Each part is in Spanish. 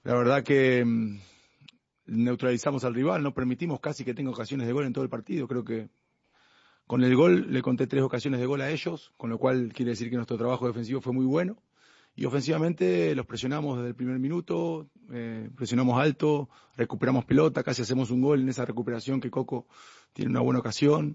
La verdad que neutralizamos al rival, no permitimos casi que tenga ocasiones de gol en todo el partido. Creo que con el gol le conté 3 ocasiones de gol a ellos, con lo cual quiere decir que nuestro trabajo defensivo fue muy bueno. Y ofensivamente los presionamos desde el primer minuto, presionamos alto, recuperamos pelota, casi hacemos un gol en esa recuperación que Coco tiene una buena ocasión.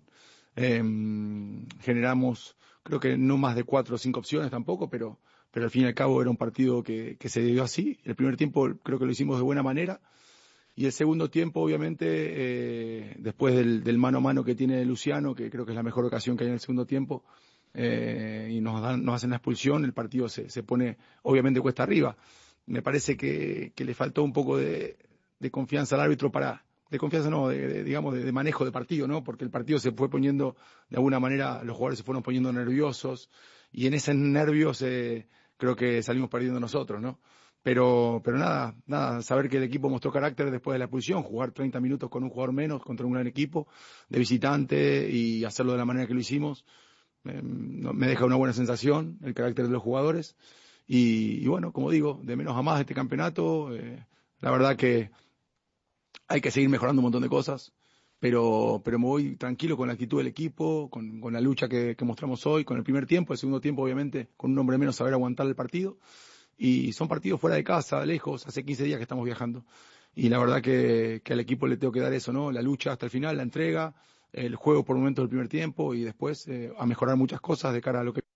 Generamos, creo que no más de 4 o 5 opciones tampoco, pero al fin y al cabo era un partido que se dio así. El primer tiempo creo que lo hicimos de buena manera. Y el segundo tiempo, obviamente, después del mano a mano que tiene Luciano, que creo que es la mejor ocasión que hay en el segundo tiempo, y nos hacen la expulsión, el partido se pone, obviamente, cuesta arriba. Me parece que le faltó un poco de confianza al árbitro de confianza no, digamos, de manejo de partido, ¿no? Porque el partido se fue poniendo, de alguna manera, los jugadores se fueron poniendo nerviosos, y en esos nervios creo que salimos perdiendo nosotros, ¿no? Pero nada, saber que el equipo mostró carácter después de la expulsión, jugar 30 minutos con un jugador menos contra un gran equipo de visitante y hacerlo de la manera que lo hicimos, me deja una buena sensación, el carácter de los jugadores. Y bueno, como digo, de menos a más este campeonato, la verdad que hay que seguir mejorando un montón de cosas, pero me voy tranquilo con la actitud del equipo, con la lucha que mostramos hoy, con el primer tiempo, el segundo tiempo obviamente con un hombre menos saber aguantar el partido. Y son partidos fuera de casa, lejos, hace 15 días que estamos viajando. Y la verdad que al equipo le tengo que dar eso, ¿no? La lucha hasta el final, la entrega, el juego por momentos del primer tiempo y después a mejorar muchas cosas de cara a lo que...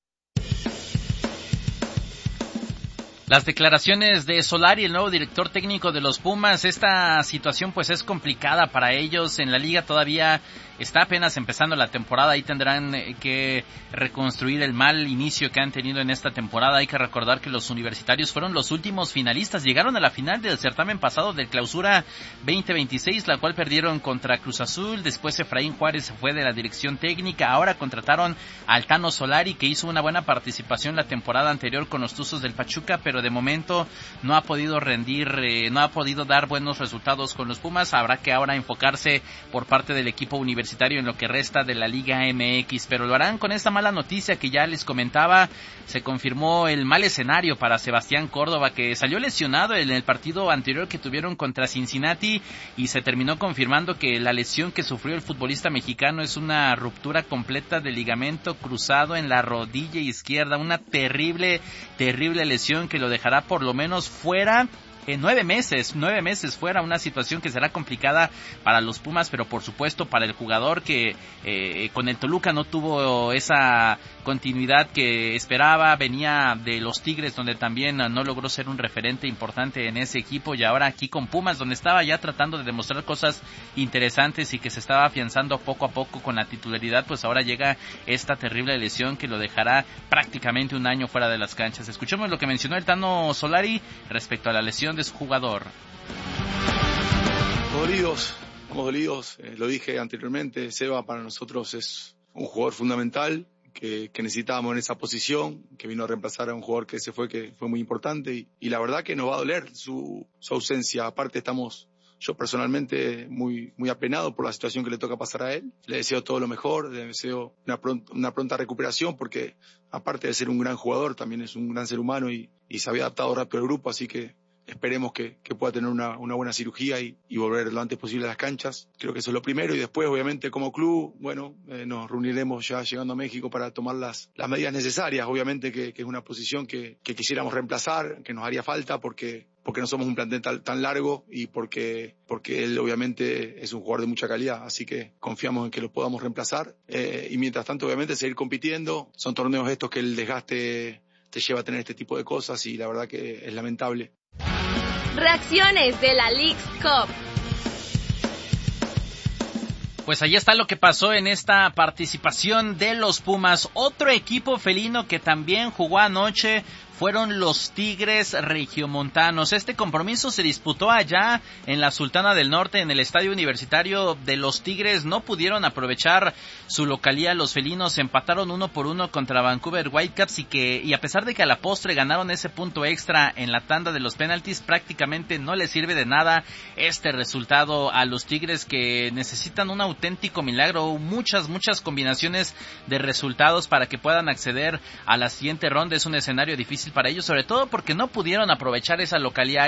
Las declaraciones de Solari, el nuevo director técnico de los Pumas. Esta situación pues es complicada para ellos. En la liga todavía está apenas empezando la temporada y tendrán que reconstruir el mal inicio que han tenido en esta temporada. Hay que recordar que los universitarios fueron los últimos finalistas. Llegaron a la final del certamen pasado del Clausura 2026, la cual perdieron contra Cruz Azul. Después Efraín Juárez se fue de la dirección técnica. Ahora contrataron al Tano Solari, que hizo una buena participación la temporada anterior con los Tuzos del Pachuca, pero de momento no ha podido rendir, no ha podido dar buenos resultados con los Pumas. Habrá que ahora enfocarse por parte del equipo universitario en lo que resta de la Liga MX, pero lo harán con esta mala noticia que ya les comentaba. Se confirmó el mal escenario para Sebastián Córdoba, que salió lesionado en el partido anterior que tuvieron contra Cincinnati, y se terminó confirmando que la lesión que sufrió el futbolista mexicano es una ruptura completa del ligamento cruzado en la rodilla izquierda, una terrible lesión que lo dejará por lo menos fuera 9 meses fuera, una situación que será complicada para los Pumas, pero por supuesto para el jugador que con el Toluca no tuvo esa continuidad que esperaba. Venía de los Tigres, donde también no logró ser un referente importante en ese equipo, y ahora aquí con Pumas, donde estaba ya tratando de demostrar cosas interesantes y que se estaba afianzando poco a poco con la titularidad, pues ahora llega esta terrible lesión que lo dejará prácticamente un año fuera de las canchas. Escuchemos lo que mencionó el Tano Solari respecto a la lesión de su jugador. Dolidos, lo dije anteriormente, Seba para nosotros es un jugador fundamental que necesitábamos en esa posición, que vino a reemplazar a un jugador que fue muy importante, y la verdad que nos va a doler su ausencia. Aparte yo personalmente muy apenado por la situación que le toca pasar a él. Le deseo todo lo mejor, le deseo una pronta recuperación, porque aparte de ser un gran jugador, también es un gran ser humano y se había adaptado rápido al grupo, así que esperemos que pueda tener una buena cirugía y volver lo antes posible a las canchas. Creo que eso es lo primero, y después obviamente como club, nos reuniremos ya llegando a México para tomar las medidas necesarias. Obviamente que es una posición que quisiéramos reemplazar, que nos haría falta porque no somos un plantel tan largo, y porque él obviamente es un jugador de mucha calidad, así que confiamos en que lo podamos reemplazar, y mientras tanto obviamente seguir compitiendo. Son torneos estos que el desgaste te lleva a tener este tipo de cosas, y la verdad que es lamentable. Reacciones de la Leagues Cup. Pues ahí está lo que pasó en esta participación de los Pumas. Otro equipo felino que también jugó anoche fueron los Tigres regiomontanos. Este compromiso se disputó allá en la Sultana del Norte, en el estadio universitario de los Tigres. No pudieron aprovechar su localía. Los felinos empataron 1-1 contra Vancouver Whitecaps, y a pesar de que a la postre ganaron ese punto extra en la tanda de los penaltis, prácticamente no les sirve de nada este resultado a los Tigres, que necesitan un auténtico milagro, muchas combinaciones de resultados para que puedan acceder a la siguiente ronda. Es un escenario difícil para ellos, sobre todo porque no pudieron aprovechar esa localidad